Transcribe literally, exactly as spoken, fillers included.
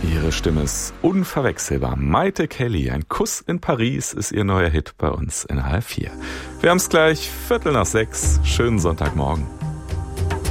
Ihre Stimme ist unverwechselbar. Maite Kelly, ein Kuss in Paris ist ihr neuer Hit bei uns in H F vier. Wir haben es gleich, Viertel nach sechs. Schönen Sonntagmorgen.